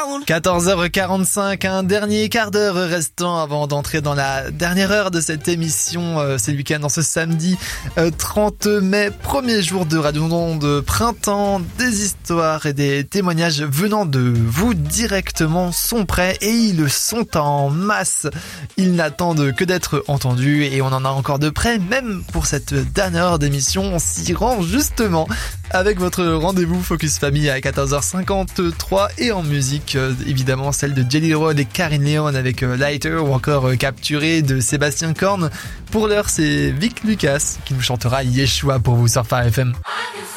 14h45, un dernier quart d'heure restant avant d'entrer dans la dernière heure de cette émission. C'est le week-end dans ce samedi 30 mai, premier jour de Radio de printemps. Des histoires et des témoignages venant de vous directement sont prêts et ils sont en masse. Ils n'attendent que d'être entendus et on en a encore de près, même pour cette dernière heure d'émission. On s'y rend justement avec votre rendez-vous Focus Famille à 14h53 et en musique, évidemment celle de Jelly Roll et Karine Léon avec Lighter ou encore Capturé de Sébastien Korn. Pour l'heure, c'est Vic Lucas qui nous chantera Yeshua pour vous sur Phare FM.